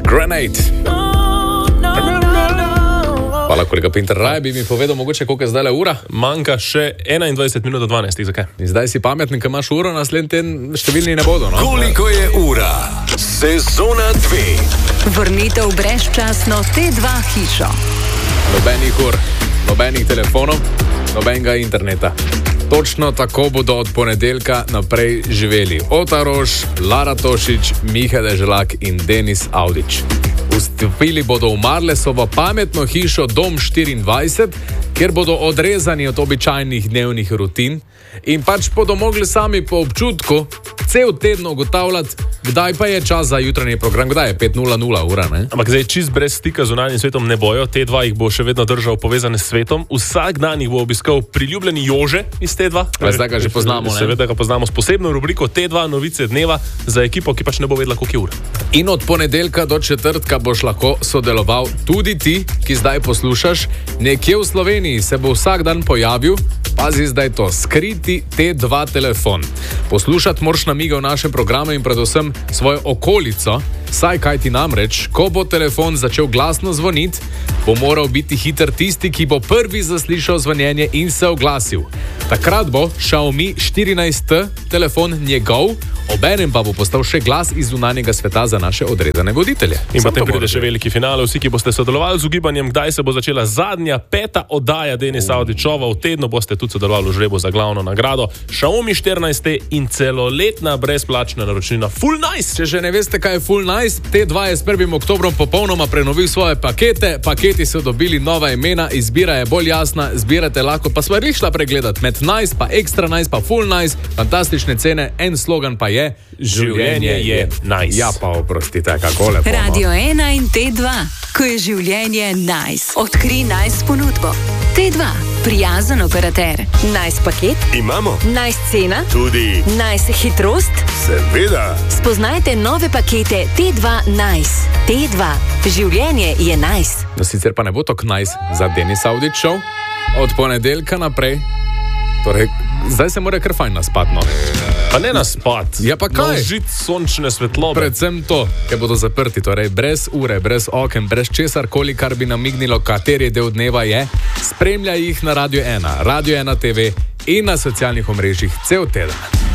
Grenade. Hvala, kolega Pinter. Raj bi mi povedal, mogoče koliko je zdaj le ura? Manjka še 21 minut do 12. Zakaj? In zdaj si pametni, ker imaš uro, naslednji teden številni ne bodo. No? Koliko je ura? Sezona 2. Vrnitev brezčasno T2 hišo. Nobenih ur, nobenih telefonov, nobenega interneta. Točno tako bodo od ponedeljka naprej živeli Ota Roš, Lara Tošič, Miha Deželak in Denis Audić. Vstopili bodo v Marlesovo pametno hišo Dom 24, kjer bodo odrezani od običajnih dnevnih rutin in pač bodo mogli sami po občutku cel teden ugotavljati, kdaj pa je čas za jutranji program, kdaj je 5:00 ura, ne? Ampak zdaj čist brez stika z zunanjim svetom ne bojo, T2 jih bo še vedno držal povezane s svetom, vsak dan jih bo obiskal priljubljeni Jože iz T2. Zdaj ga že poznamo, ne? Seveda ga poznamo s posebno rubriko T2 novice dneva za ekipo, ki pač ne bo vedela, koliko je ur. In od ponedeljka do četrtka boš lahko sodeloval tudi ti, ki zdaj poslušaš. Nekje v Sloveniji se bo vsak dan pojavil, pazi zdaj to, skriti T2 telefon. Poslušati moraš namige v našem programu in predvsem svojo okolico, saj kaj ti namreč, ko bo telefon začel glasno zvoniti, bo moral biti hiter tisti, ki bo prvi zaslišal zvonjenje in se oglasil. Takrat bo Xiaomi 14T telefon njegov, obenem pa bo postal še glas iz zunanjega sveta za naše odredane voditelje. In potem pride še veliki finale. Vsi, ki boste sodelovali z ugibanjem, kdaj se bo začela zadnja, 5. oddaja Denisa Audićova, v tednu boste tudi sodelovali v žrebu za glavno nagrado Xiaomi 14T in celoletna brezplačna naročnina Full Nice. Če že ne veste, kaj je Full Nice, T2 je s 1. oktobrom popolnoma prenovil svoje pakete. Paketi so dobili nova imena, izbira je bolj jasna, zbirate lahko, pa smo šla pregledati med Nice, pa Extra Nice, pa Full Nice, fantastične cene, en slogan pa je: življenje je nice. Ja, pa oprostite, kako lepo. Radio 1 in T2, ko je življenje nice. Odkri nice ponudbo. T2, prijazen operater. Nice paket? Imamo. Nice cena? Tudi. Nice hitrost? Seveda. Spoznajte nove pakete T2 Nice. T2, življenje je nice. No, sicer pa ne bo tok nice za Denis Audić šov. Od ponedeljka naprej. Torej, zdaj se mora kar fajn naspati, no. Pa ne naspat. Ja, pa kaj? Žit sončne svetlobe. Predvsem to, ker bodo zaprti, torej brez ure, brez oken, brez česarkoli, kar bi namignilo, kateri del dneva je. Spremljaj jih na Radio 1, Radio 1 TV in na socialnih omrežjih cel teden.